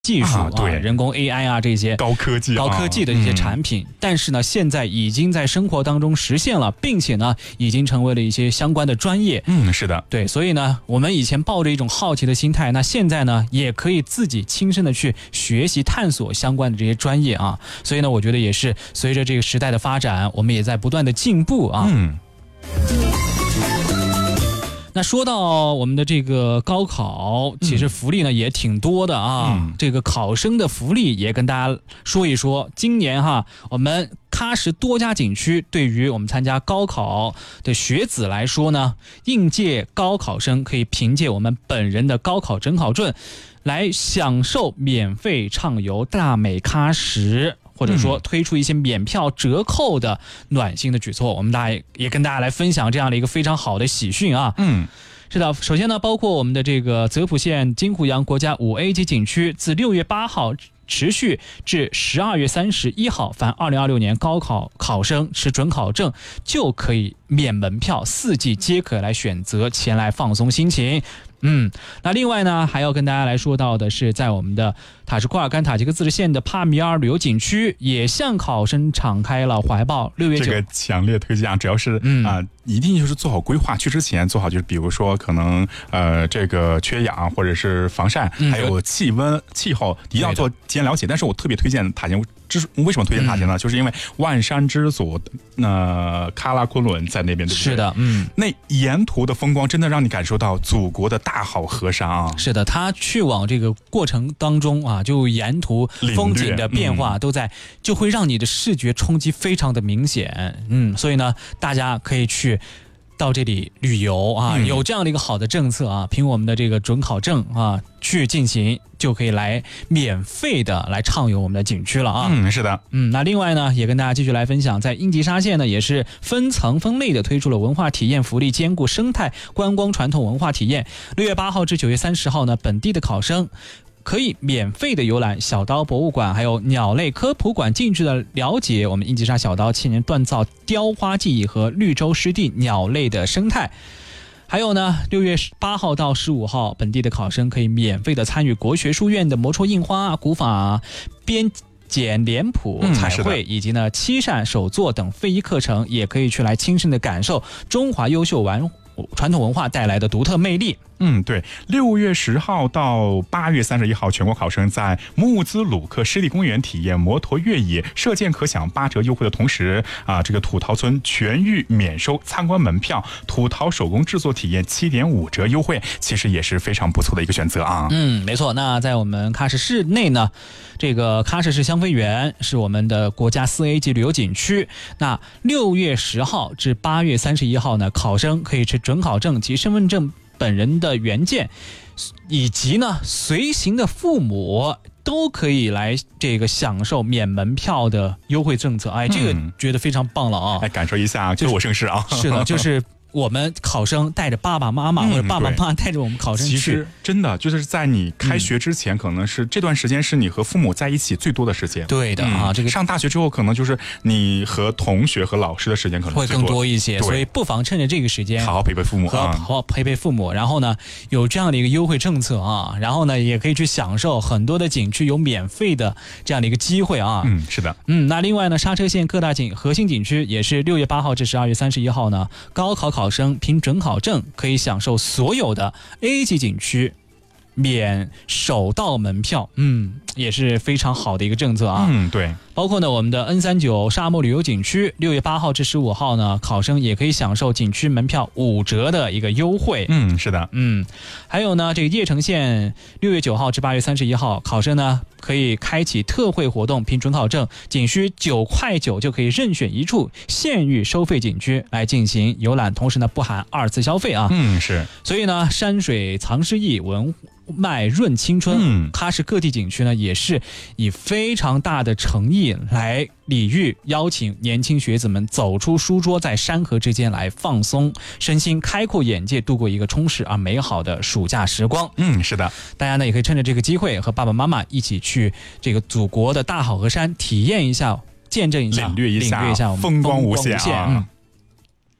技术对， 人工 AI 啊这些高科技的这些产品，但是呢，现在已经在生活当中实现了，并且呢，已经成为了一些相关的专业。 是的， 对，所以呢，我们以前抱着一种好奇的心态，那现在呢，也可以自己亲身的去学习探索相关的这些专业啊。所以呢，我觉得也是随着这个时代的发展，我们也在不断的进步啊。那说到我们的这个高考，其实福利呢也挺多的啊。这个考生的福利也跟大家说一说。今年我们喀什多家景区对于我们参加高考的学子来说呢，应届高考生可以凭借我们本人的高考准考证来享受免费畅游大美喀什，或者说推出一些免票折扣的暖心的举措，我们也跟大家来分享这样的一个非常好的喜讯啊。是的，首先呢，包括我们的这个泽普县金虎阳国家5A 级景区，自6月8号持续至12月31号，凡2026年高考考生持准考证就可以免门票，4季皆可来选择前来放松心情。那另外呢，还要跟大家来说到的是，在我们的塔什库尔干塔吉克自治县的帕米尔旅游景区，也向考生敞开了怀抱。6月9， 这个强烈推荐啊！只要是一定就是做好规划，去之前做好，就是比如说可能这个缺氧或者是防晒，还有气温、气候一定要做提前了解。但是我特别推荐塔吉。为什么推荐塔吉呢？就是因为万山之祖喀拉昆仑在那边，对不对？ 是的， 那沿途的风光真的让你感受到祖国的大好河山啊！ 是的，他去往这个过程当中就沿途风景的变化就会让你的视觉冲击非常的明显。所以呢，大家可以去到这里旅游有这样的一个好的政策凭我们的这个准考证去进行，就可以来免费的来畅游我们的景区了是的。 那另外呢，也跟大家继续来分享，在英吉沙县呢，也是分层分类的推出了文化体验福利，兼顾生态观光传统文化体验。6月8号至9月30号呢，本地的考生可以免费的游览小刀博物馆，还有鸟类科普馆，近距离了解我们英吉沙小刀千年锻造雕花技艺和绿洲湿地鸟类的生态。还有呢，6月8号到15号，本地的考生可以免费的参与国学书院的魔戳印花、古法编剪脸谱、彩绘以及呢漆扇手作等非遗课程，也可以去来亲身的感受中华优秀传统文化带来的独特魅力。 对，6月10号到8月31号，全国考生在木兹鲁克湿地公园体验摩托越野，射箭可享8折优惠的同时这个土陶村全域免收参观门票，土陶手工制作体验7.5折优惠，其实也是非常不错的一个选择啊。 没错。那在我们喀什市内呢，这个喀什市香妃园是我们的国家4A 级旅游景区。那6月10号至8月31号呢，考生可以持准考证及身份证本人的原件，以及呢随行的父母都可以来这个享受免门票的优惠政策。这个觉得非常棒了感受一下歌我盛世啊！ 是的，就是我们考生带着爸爸妈妈，或者爸爸妈妈带着我们考生去， 其实真的就是在你开学之前，可能是这段时间是你和父母在一起最多的时间。 对的这个上大学之后，可能就是你和同学和老师的时间可能会更多一些，所以不妨趁着这个时间好好陪陪父母， 好好陪陪父母。然后呢，有这样的一个优惠政策然后呢，也可以去享受很多的景区有免费的这样的一个机会是的。 那另外呢，刹车县各大核心景区也是6月8号至12月31号呢，高考生凭准考证可以享受所有的 A 级景区免首道门票，也是非常好的一个政策对。 包括呢我们的 N39 沙漠旅游景区，6月8号至15号呢，考生也可以享受景区门票5折的一个优惠。 是的。 还有呢，这个叶城县6月9号至8月31号，考生呢可以开启特惠活动，凭准考证仅需9块9就可以任选一处县域收费景区来进行游览，同时呢不含2次消费是。 所以呢，山水藏诗意，文脉润青春。喀什各地景区呢也是以非常大的诚意来礼遇，邀请年轻学子们走出书桌，在山河之间来放松身心，开阔眼界，度过一个充实而美好的暑假时光。 是的。 大家呢也可以趁着这个机会和爸爸妈妈一起去这个祖国的大好河山体验一下，见证一下， 领略一下我们风光无限